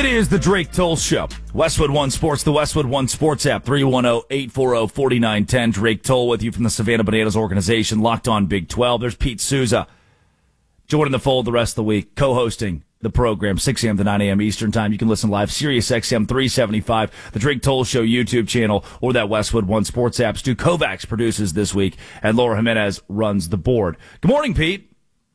It is the Drake Toll Show. Westwood One Sports, the Westwood One Sports app, 310-840-4910. Drake Toll with you from the Savannah Bananas organization, Locked On Big 12. There's Pete Souza joining the fold the rest of the week, co-hosting the program, 6 a.m. to 9 a.m. Eastern Time. You can listen live, Sirius XM 375, the Drake Toll Show YouTube channel, or that Westwood One Sports app. Stu Kovacs produces this week, and Laura Jimenez runs the board. Good morning, Pete.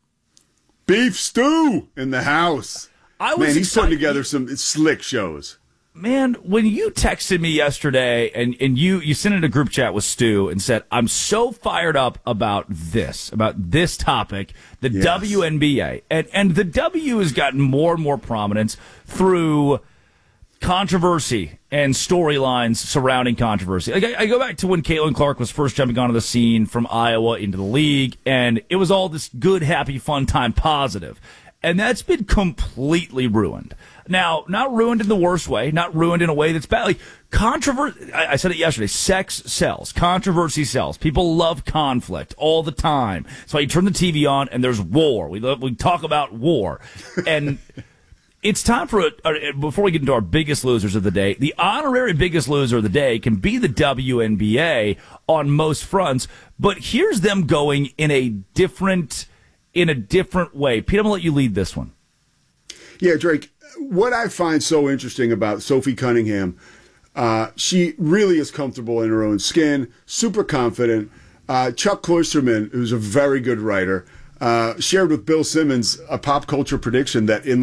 Beef stew in the house. Man, he's putting together some slick shows. Man, when you texted me yesterday and you sent in a group chat with Stu and said, I'm so fired up about this topic, the WNBA. And the W has gotten more and more prominence through controversy and storylines surrounding controversy. Like I go back to when Caitlin Clark was first jumping onto the scene from Iowa into the league, and it was all this good, happy, fun time, positive. And that's been completely ruined. Now, not ruined in the worst way, not ruined in a way that's bad. Like, controversy, I said it yesterday, sex sells, controversy sells. People love conflict all the time. So you turn the TV on and there's war. We talk about war. And it's time for, before we get into our biggest losers of the day, the honorary biggest loser of the day can be the WNBA on most fronts. But here's them going in a different way. Pete, I'm going to let you lead this one. Yeah, Drake, what I find so interesting about Sophie Cunningham, she really is comfortable in her own skin, super confident. Chuck Klosterman, who's a very good writer, shared with Bill Simmons a pop culture prediction that in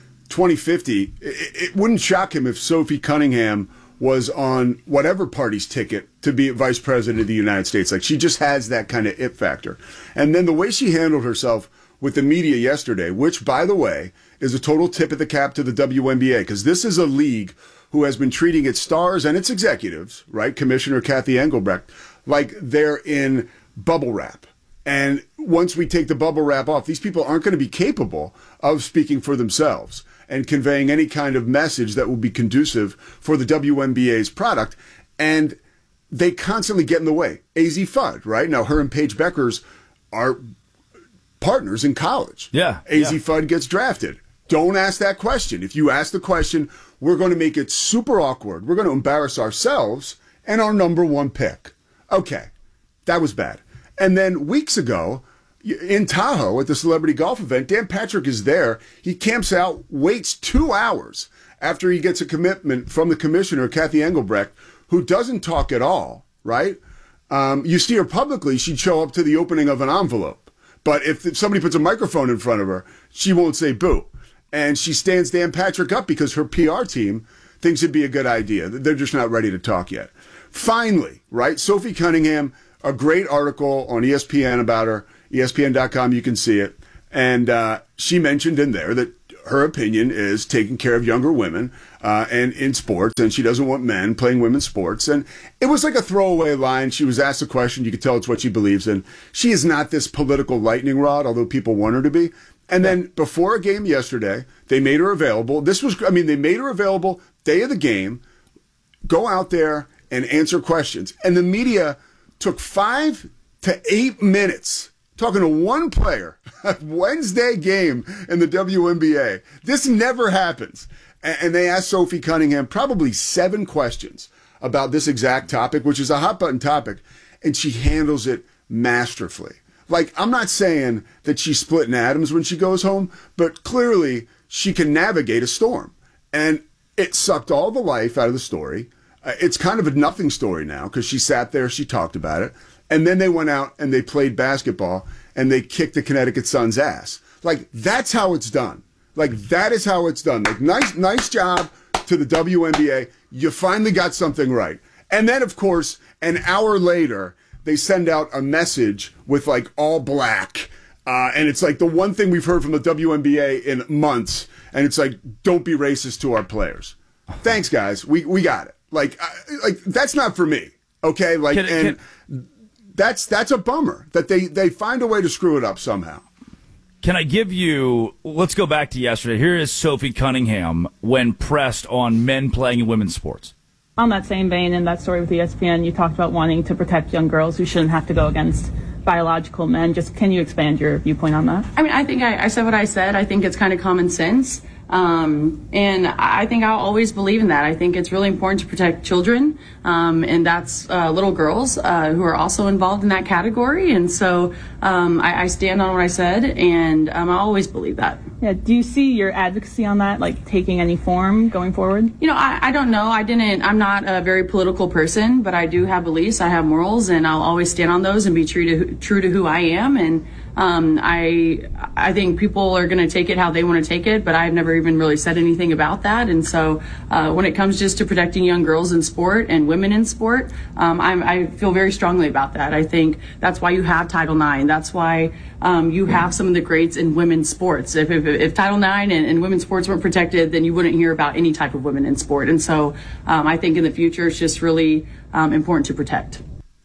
2050, it wouldn't shock him if Sophie Cunningham was on whatever party's ticket to be vice president of the United States. Like, she just has that kind of it factor. And then the way she handled herself with the media yesterday, which, by the way, is a total tip of the cap to the WNBA, because this is a league who has been treating its stars and its executives, right, Commissioner Kathy Engelbrecht, like they're in bubble wrap. And once we take the bubble wrap off, these people aren't going to be capable of speaking for themselves and conveying any kind of message that will be conducive for the WNBA's product. And they constantly get in the way. AZ Fudd, right? Now, her and Paige Beckers are partners in college. Yeah. AZ Fudd gets drafted. Don't ask that question. If you ask the question, we're going to make it super awkward. We're going to embarrass ourselves and our number one pick. Okay, that was bad. And then weeks ago, in Tahoe at the celebrity golf event, Dan Patrick is there. He camps out, waits 2 hours after he gets a commitment from the commissioner, Kathy Engelbrecht, who doesn't talk at all, right? You see her publicly, she'd show up to the opening of an envelope. But if somebody puts a microphone in front of her, she won't say boo. And she stands Dan Patrick up because her PR team thinks it'd be a good idea. They're just not ready to talk yet. Finally, right, Sophie Cunningham, a great article on ESPN about her. ESPN.com, you can see it. And she mentioned in there that her opinion is taking care of younger women and in sports, and she doesn't want men playing women's sports. And it was like a throwaway line. She was asked a question. You could tell it's what she believes in. She is not this political lightning rod, although people want her to be. And then before a game yesterday, they made her available. They made her available day of the game. Go out there and answer questions. And the media took 5 to 8 minutes talking to one player, a Wednesday game in the WNBA. This never happens. And they asked Sophie Cunningham probably 7 questions about this exact topic, which is a hot-button topic, and she handles it masterfully. Like, I'm not saying that she's splitting atoms when she goes home, but clearly she can navigate a storm. And it sucked all the life out of the story. It's kind of a nothing story now because she sat there, she talked about it. And then they went out and they played basketball and they kicked the Connecticut Sun's ass. Like, that's how it's done. Like, that is how it's done. Like, nice job to the WNBA. You finally got something right. And then, of course, an hour later, they send out a message with, like, all black. And it's like the one thing we've heard from the WNBA in months. And it's like, don't be racist to our players. Thanks, guys. We got it. Like that's not for me. Okay? Like, that's a bummer that they find a way to screw it up somehow. Can I give you, let's go back to yesterday. Here is Sophie Cunningham when pressed on men playing in women's sports. On that same vein, in that story with ESPN, you talked about wanting to protect young girls who shouldn't have to go against biological men. Just can you expand your viewpoint on that? I mean, I think I said what I said. I think it's kind of common sense. And I think I'll always believe in that. I think it's really important to protect children, and that's little girls who are also involved in that category. And so I stand on what I said, and I always believe that. Yeah. Do you see your advocacy on that, like, taking any form going forward? I don't know. I'm not a very political person, but I do have beliefs. I have morals, and I'll always stand on those and be true to who I am. And I think people are going to take it how they want to take it, but I've never even really said anything about that. And so when it comes just to protecting young girls in sport and women in sport, I feel very strongly about that. I think that's why you have Title IX. That's why you have some of the greats in women's sports. If Title IX and women's sports weren't protected, then you wouldn't hear about any type of women in sport. And so I think in the future, it's just really important to protect.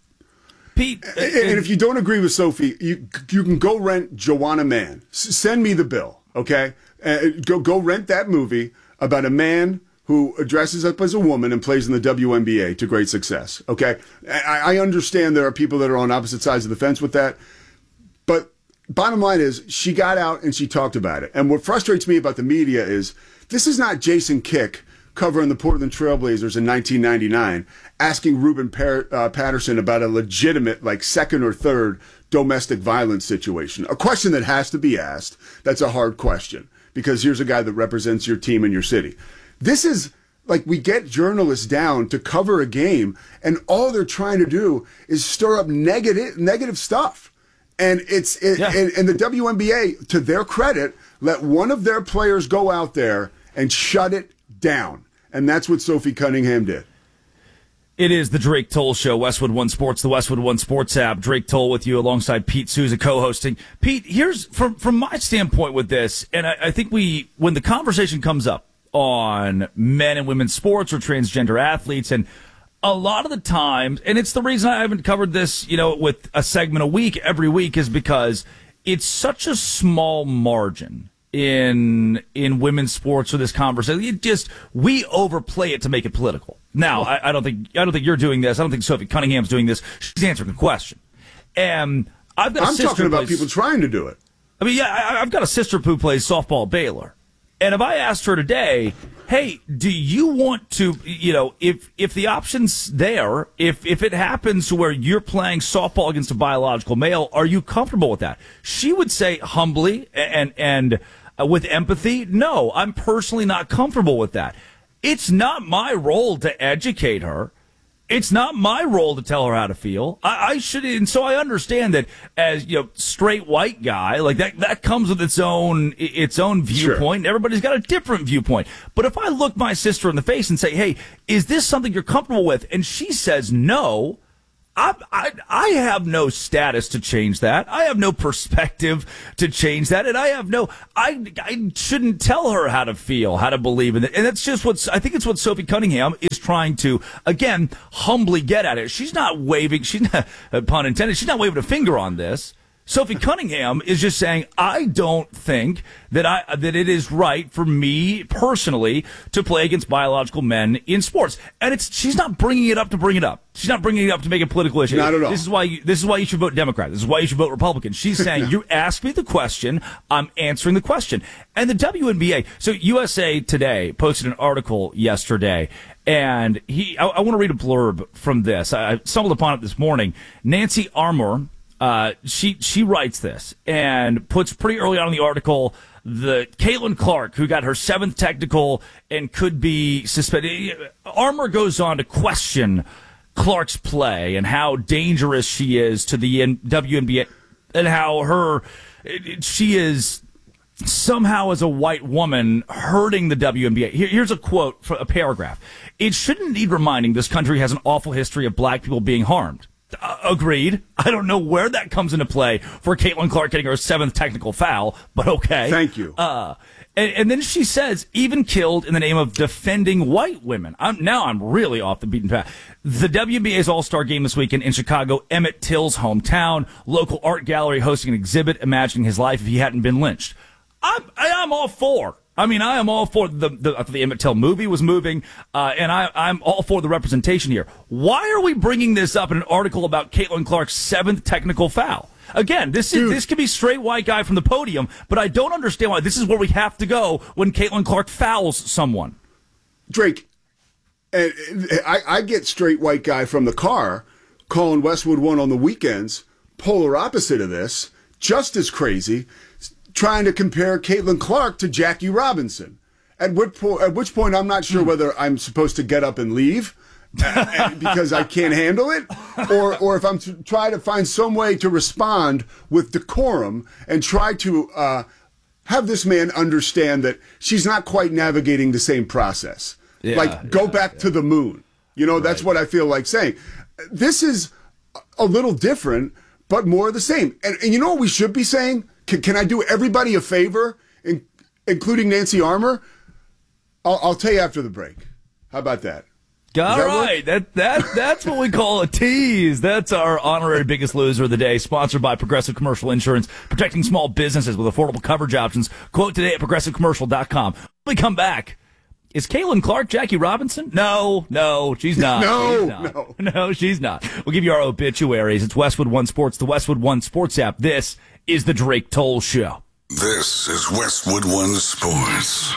Pete, and if you don't agree with Sophie, you can go rent Joanna Man. Send me the bill, okay? Go rent that movie about a man who dresses up as a woman and plays in the WNBA to great success, okay? I understand there are people that are on opposite sides of the fence with that, but bottom line is she got out and she talked about it. And what frustrates me about the media is this is not Jason Kick covering the Portland Trailblazers in 1999, asking Ruben Patterson about a legitimate, like, second or third domestic violence situation. A question that has to be asked. That's a hard question because here's a guy that represents your team and your city. This is like we get journalists down to cover a game, and all they're trying to do is stir up negative stuff. And and the WNBA, to their credit, let one of their players go out there and shut it down. And that's what Sophie Cunningham did. It is the Drake Toll Show, Westwood One Sports, the Westwood One Sports app. Drake Toll with you alongside Pete Souza co-hosting. Pete, here's from my standpoint with this, and I think when the conversation comes up on men and women's sports or transgender athletes, and a lot of the times, and it's the reason I haven't covered this, with a segment a week every week, is because it's such a small margin in women's sports for this conversation. We overplay it to make it political. Now, I don't think you're doing this. I don't think Sophie Cunningham's doing this. She's answering the question. And I'm talking about people trying to do it. I mean, yeah, I've got a sister who plays softball at Baylor. And if I asked her today, hey, do you want to, if the option's there, if it happens to where you're playing softball against a biological male, are you comfortable with that? She would say humbly and with empathy, no, I'm personally not comfortable with that. It's not my role to educate her. It's not my role to tell her how to feel. I should, and so I understand that as straight white guy, like that comes with its own viewpoint. Sure. Everybody's got a different viewpoint. But if I look my sister in the face and say, "Hey, is this something you're comfortable with?" and she says no, I have no status to change that. I have no perspective to change that, and I shouldn't tell her how to feel, how to believe in it. And that's just I think it's what Sophie Cunningham is trying to, again, humbly get at it. She's not, pun intended, she's not waving a finger on this. Sophie Cunningham is just saying, I don't think that it is right for me personally to play against biological men in sports. And she's not bringing it up to bring it up. She's not bringing it up to make a political issue. Not at all. This is why you should vote Democrat. This is why you should vote Republican. She's saying, You asked me the question, I'm answering the question. And the WNBA, so USA Today posted an article yesterday, and I want to read a blurb from this. I stumbled upon it this morning. Nancy Armour, she writes this and puts pretty early on in the article the Caitlin Clark, who got her 7th technical and could be suspended. Armour goes on to question Clark's play and how dangerous she is to the WNBA and how she is somehow as a white woman hurting the WNBA. Here's a quote, a paragraph. It shouldn't need reminding this country has an awful history of black people being harmed. Agreed. I don't know where that comes into play for Caitlin Clark getting her 7th technical foul, but okay. Thank you. And then she says, even killed in the name of defending white women. I'm really off the beaten path. The WNBA's All-Star Game this weekend in Chicago, Emmett Till's hometown, local art gallery hosting an exhibit imagining his life if he hadn't been lynched. I'm all for. I am all for the Emmett Till movie was moving, and I'm all for the representation here. Why are we bringing this up in an article about Caitlin Clark's 7th technical foul? Again, this could be straight white guy from the podium, but I don't understand why this is where we have to go when Caitlin Clark fouls someone. Drake, I get straight white guy from the car calling Westwood One on the weekends, polar opposite of this, just as crazy, trying to compare Caitlin Clark to Jackie Robinson. At which point I'm not sure whether I'm supposed to get up and leave because I can't handle it, or if I'm try to find some way to respond with decorum and try to have this man understand that she's not quite navigating the same process. Go back to the moon. That's what I feel like saying. This is a little different, but more of the same. And you know what we should be saying? Can I do everybody a favor, including Nancy Armour? I'll tell you after the break. How about that? All right. That's what we call a tease. That's our honorary biggest loser of the day, sponsored by Progressive Commercial Insurance, protecting small businesses with affordable coverage options. Quote today at progressivecommercial.com. When we come back, is Caitlin Clark Jackie Robinson? No, she's not. No, she's not. We'll give you our obituaries. It's Westwood One Sports, the Westwood One Sports app. This is the Drake Toll Show. This is Westwood One Sports.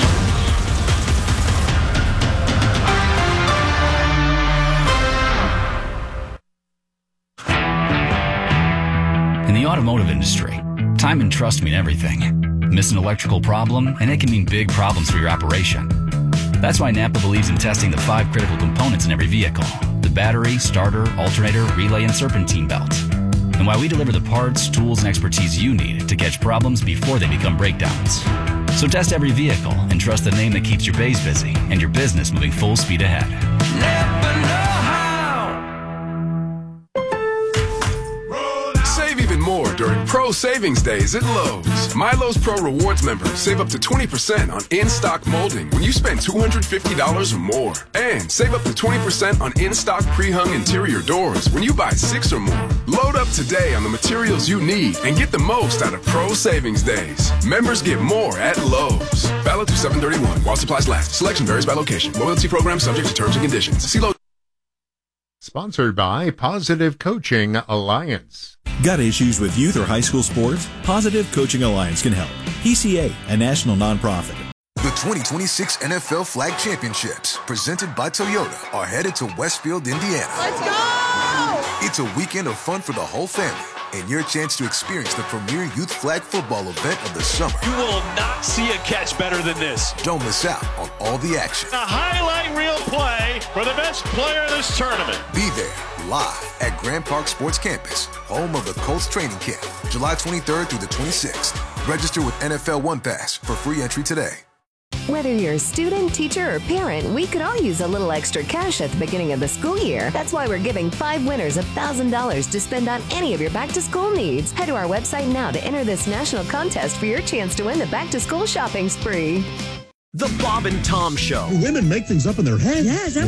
In the automotive industry, time and trust mean everything. Miss an electrical problem, and it can mean big problems for your operation. That's why Napa believes in testing the 5 critical components in every vehicle: the battery, starter, alternator, relay, and serpentine belt. And why we deliver the parts, tools, and expertise you need to catch problems before they become breakdowns. So test every vehicle and trust the name that keeps your bays busy and your business moving full speed ahead. Napa know-how. Save even more during Pro Savings Days at Lowe's. My Lowe's Pro Rewards members save up to 20% on in-stock molding when you spend $250 or more. And save up to 20% on in-stock pre-hung interior doors when you buy 6 or more. Load up today on the materials you need and get the most out of Pro Savings Days. Members get more at Lowe's. Valid through 7/31 while supplies last. Selection varies by location. Loyalty program subject to terms and conditions. See Lowe's. Sponsored by Positive Coaching Alliance. Got issues with youth or high school sports? Positive Coaching Alliance can help. PCA, a national nonprofit. The 2026 NFL Flag Championships, presented by Toyota, are headed to Westfield, Indiana. Let's go! It's a weekend of fun for the whole family and your chance to experience the premier youth flag football event of the summer. You will not see a catch better than this. Don't miss out on all the action. A highlight reel play for the best player in this tournament. Be there live at Grand Park Sports Campus, home of the Colts training camp, July 23rd through the 26th. Register with NFL One Pass for free entry today. Whether you're a student, teacher, or parent, we could all use a little extra cash at the beginning of the school year. That's why we're giving 5 winners $1,000 to spend on any of your back-to-school needs. Head to our website now to enter this national contest for your chance to win the back-to-school shopping spree. The Bob and Tom Show. Women make things up in their head. Yeah, is that